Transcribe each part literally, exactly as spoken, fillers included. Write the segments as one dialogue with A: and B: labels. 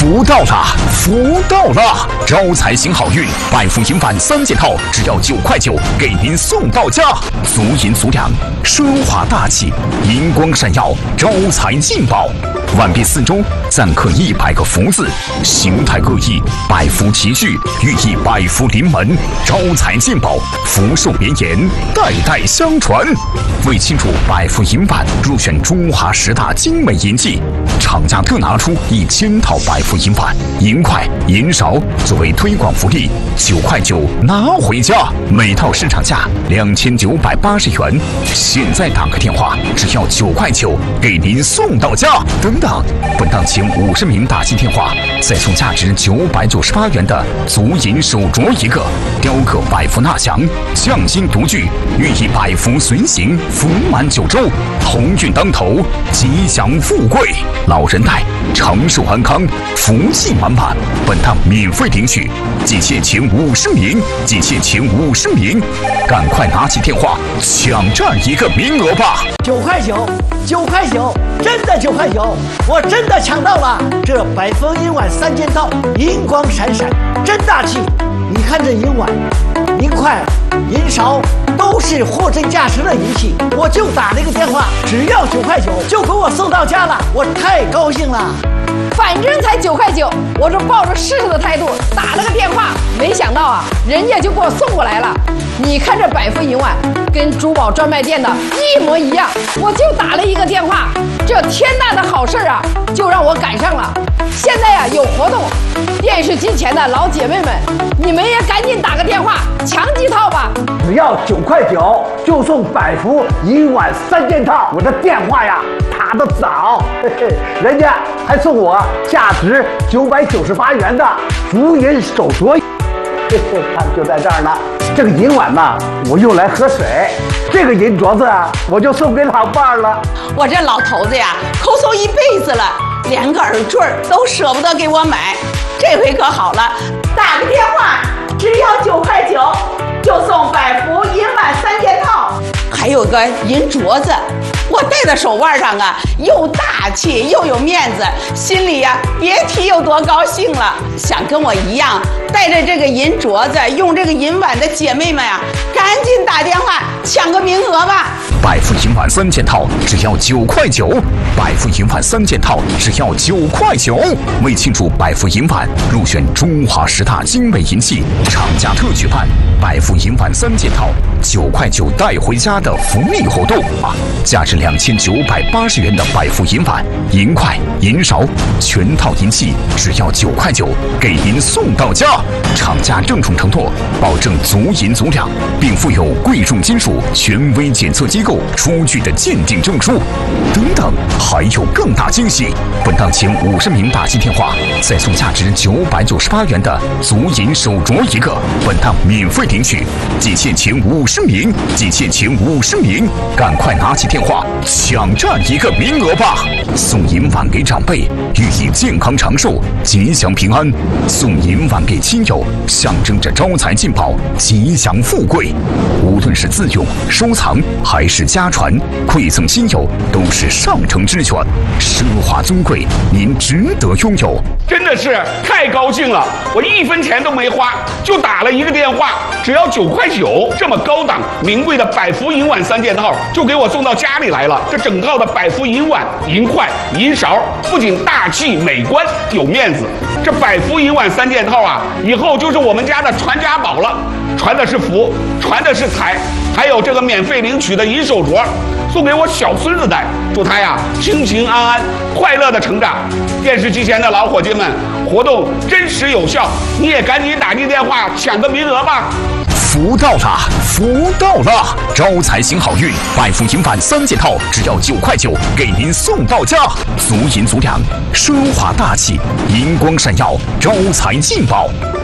A: 福到了，福到了！招财行好运，百富银晚三件套，只要九块九，给您送到家。足银足两，奢华大气，银光闪耀，招财进宝。碗壁四周錾刻一百个福字，形态各异，百福齐聚，寓意百福临门，招财进宝，福寿绵延，代代相传。为庆祝百福银晚入选中华十大精美银器，厂家特拿出一千套百福银碗、银筷、银勺作为推广福利，九块九拿回家，每套市场价两千九百八十元。现在打个电话，只要九块九，给您送到家。等等，本档前五十名打进电话，再送价值九百九十八元的足银手镯一个，雕刻百福纳祥，匠心独具，寓意百福随行，福满九州，鸿运当头，吉祥富贵，老人带长寿安康，福气满满。本档免费领取，仅限前五十名，仅限前五十名，赶快拿起电话抢占一个名额吧！
B: 九块九，九块九，真的九块九，我真的抢到了！这百福银碗三件套，银光闪闪，真大气！你看这银碗、银筷、银勺，都是货真价实的银器。我就打了一个电话，只要九块九，就给我送到家了，我太高兴了。
C: 反正才九块九，我这抱着试试的态度打了个电话，没想到啊，人家就给我送过来了。你看这百福银碗跟珠宝专卖店的一模一样，我就打了一个电话，这天大的好事啊，就让我赶上了。现在呀、啊、有活动，电视机前的老姐妹们，你们也赶紧打个电话抢几套吧。
B: 只要九块九就送百福银碗三件套，我的电话呀打得早，嘿嘿，人家还送我价值九百九十八元的足银手镯，嘿嘿，看就在这儿呢。这个银碗呢，我用来喝水；这个银镯子啊，我就送给老伴儿了。
D: 我这老头子呀，抠搜一辈子了，连个耳坠都舍不得给我买，这回可好了，打个电话，只要九块九，就送百福银碗三件套，还有个银镯子，我戴在手腕上啊，又大气又有面子，心里呀、啊、别提有多高兴了。想跟我一样带着这个银镯子，用这个银碗的姐妹们呀、啊，赶紧打电话抢个名额吧。
A: 百福银碗三件套只要九块九，百福银碗三件套只要九块九。为庆祝百福银碗入选中华十大精美银器，厂家特举办百福银碗三件套九块九带回家的福利活动啊！价值两千九百八十元的百福银碗、银筷、银勺，全套银器只要九块九，给您送到家。厂家郑重承诺，保证足银足两，并附有贵重金属权威检测机构出具的鉴定证书。等等，还有更大惊喜！本档前五十名打进电话，再送价值九百九十八元的足银手镯一个。本档免费领取，仅限前五十名，仅限前五十名，赶快拿起电话抢占一个名额吧！送银碗给长辈，寓意健康长寿、吉祥平安；送银碗给亲友，象征着招财进宝、吉祥富贵。无论是自用、收藏还是家传，馈赠亲友都是上乘之选，奢华尊贵，您值得拥有。
E: 真的是太高兴了，我一分钱都没花，就打了一个电话，只要九块九，这么高档名贵的百福银碗三件套就给我送到家里来了。这整套的百福银碗、银筷、银勺不仅大气美观有面子，这百福银碗三件套啊，以后就是我们家的传家宝了，传的是福，传的是财，还有这个免费领取的银手镯，送给我小孙子戴，祝他呀平平安安、快乐的成长。电视机前的老伙计们，活动真实有效，你也赶紧打进电话抢个名额吧。
A: 福到了，福到了！招财行好运，百福银碗三件套只要九块九，给您送到家。足银足两，奢华大气，银光闪耀，招财进宝。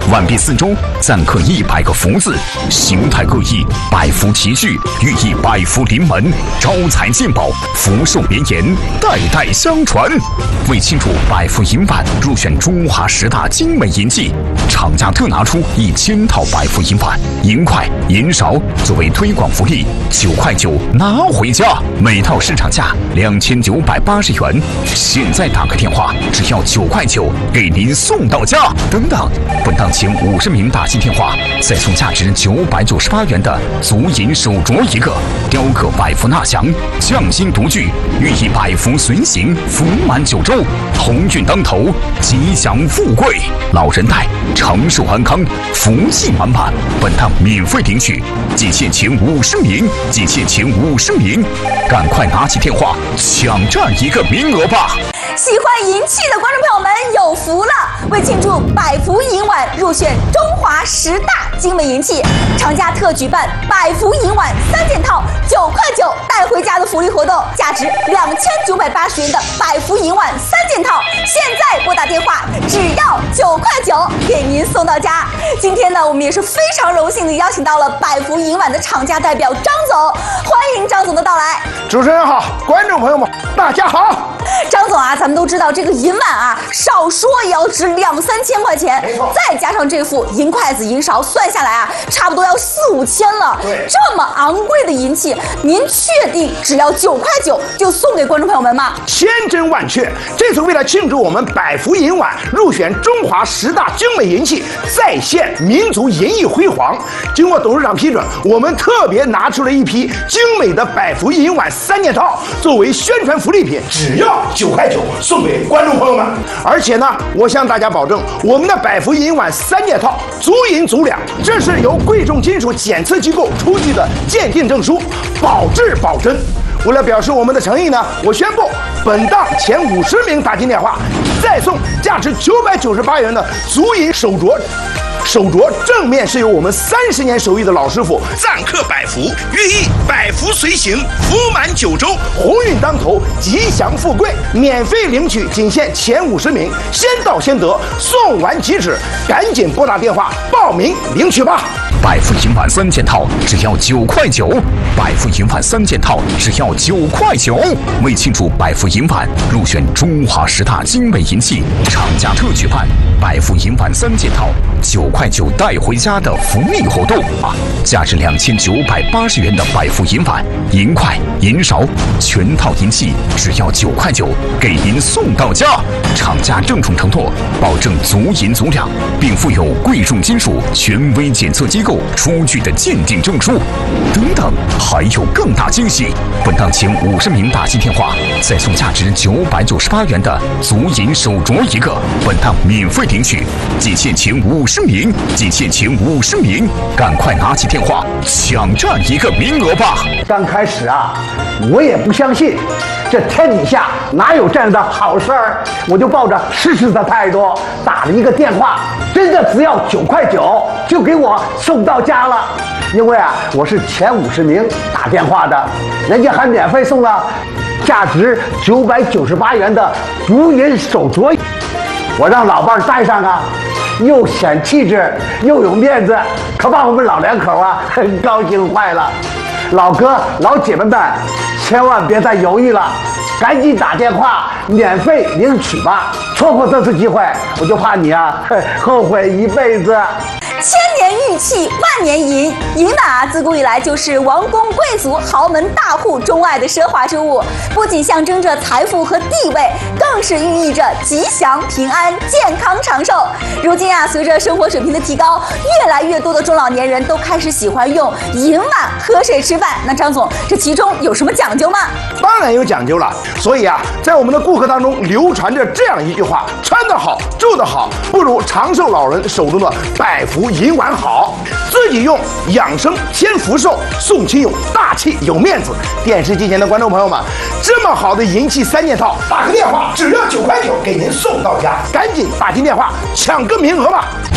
A: 碗壁四周錾刻一百个福字，形态各异，百福齐聚，寓意百福临门，招财进宝，福寿绵延，代代相传。为庆祝百福银碗入选中华十大精美银器，厂家特拿出一千套百福银碗、银筷、银勺作为推广福利，九块九拿回家，每套市场价两千九百八十元。现在打个电话，只要九块九，给您送到家。等等，本档前五十名打进电话，再送价值九百九十八元的足银手镯一个，雕刻百福纳祥，匠心独具，寓意百福随行，福满九州，鸿运当头，吉祥富贵，老人带，长寿安康，福气满满。本档免费领取，仅限前五十名，仅限前五十名，赶快拿起电话抢占一个名额吧！
F: 喜欢银器的观众朋友们有福了！为庆祝百福银碗入选中华十大精美银器，厂家特举办百福银碗三件套，九块九带回家的福利活动，价值两千九百八十元的百福银碗三件套，现在拨打电话只要九块九，给您送到家。今天呢，我们也是非常荣幸的邀请到了百福银碗的厂家代表张总，欢迎张总的到来。
B: 主持人好，观众朋友们大家好。
F: 张总啊，咱们都知道这个银碗啊，少说也要值两三千块钱，
B: 没错，
F: 再加上这副银筷子、银勺，算下来啊，差不多要四五千了。
B: 对，
F: 这么昂贵的银器，您确定只要九块九就送给观众朋友们吗？
B: 千真万确，这次为了庆祝我们百福银碗入选中华十大精美银器，再现民族银艺辉煌，经过董事长批准，我们特别拿出了一批精美的百福银碗三件套，作为宣传福利品，只要九块九送给观众朋友们。而且呢，我向大家保证，我们的百福银碗三件套足银足两，这是由贵重金属检测机构出具的鉴定证书，保质保真。为了表示我们的诚意呢，我宣布本档前五十名打进电话，再送价值九百九十八元的足银手镯。手镯正面是由我们三十年手艺的老师傅
G: 錾刻百福，寓意百福随行，福满九州，
B: 鸿运当头，吉祥富贵。免费领取，仅限前五十名，先到先得，送完即止，赶紧拨打电话报名领取吧。
A: 百福银碗三件套只要九块九，百福银碗三件套只要九块九。为庆祝百福银碗入选中华十大精美银器，厂家特举办百福银碗三件套九块九带回家的福利活动啊！价值两千九百八十元的百福银碗、银筷、银勺，全套银器只要九块九，给您送到家。厂家郑重承诺，保证足银足两，并附有贵重金属权威检测机构出具的鉴定证书。等等，还有更大惊喜！本档前五十名打进电话，再送价值九百九十八元的足银手镯一个，本档免费领取，仅限前五十名，仅限前五十名，赶快拿起电话抢占一个名额吧！
B: 刚开始啊，我也不相信，这天底下哪有这样的好事儿，我就抱着试试的态度打了一个电话，真的只要九块九就给我送到家了。因为啊，我是前五十名打电话的，人家还免费送了价值九百九十八元的足银手镯，我让老伴儿戴上啊，又显气质又有面子，可把我们老两口啊高兴坏了。老哥老姐们们，千万别再犹豫了，赶紧打电话免费领取吧！错过这次机会，我就怕你啊后悔一辈子。
F: 千年玉器，万年银。银碗啊，自古以来就是王公贵族、豪门大户钟爱的奢华之物，不仅象征着财富和地位，更是寓意着吉祥、平安、健康、长寿。如今啊，随着生活水平的提高，越来越多的中老年人都开始喜欢用银碗喝水吃饭。那张总，这其中有什么讲究吗？
B: 当然有讲究了。所以啊，在我们的顾客当中流传着这样一句话：穿得好，住得好，不如长寿老人手中的百福银碗好。自己用养生添福寿，送亲友大气有面子。电视机前的观众朋友们，这么好的银器三件套，打个电话只要九块九，给您送到家，赶紧打进电话抢个名额吧！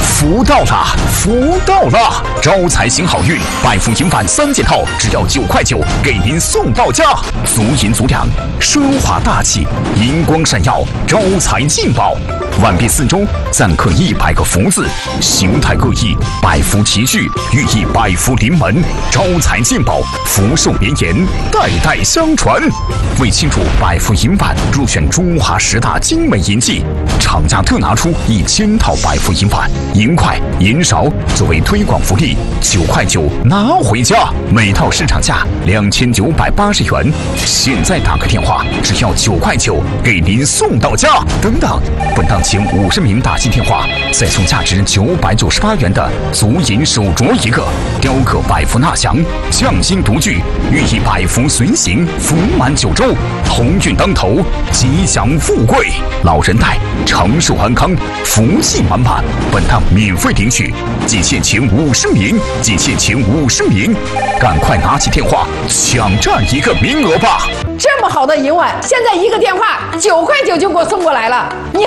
A: 福到了，福到了！招财行好运，百福银碗三件套，只要九块九，给您送到家。足银足两，奢华大气，银光闪耀，招财进宝。碗壁四周錾刻一百个福字，形态各异，百福齐聚，寓意百福临门，招财进宝，福寿绵延，代代相传。为庆祝百福银碗入选中华十大精美银器，厂家特拿出一千套百福银碗、银筷、银勺作为推广福利，九块九拿回家，每套市场价两千九百八十元。现在打个电话，只要九块九，给您送到家。等等，本档前五十名打进电话，再送价值九百九十八元的足银手镯一个，雕刻百福纳祥，匠心独具，寓意百福随行，福满九州，鸿运当头，吉祥富贵，老人带，长寿安康，福气满满。本档免费领取，仅限前五十名，仅限前五十名，赶快拿起电话抢占一个名额吧！
C: 这么好的银碗，现在一个电话九块九就给我送过来了，你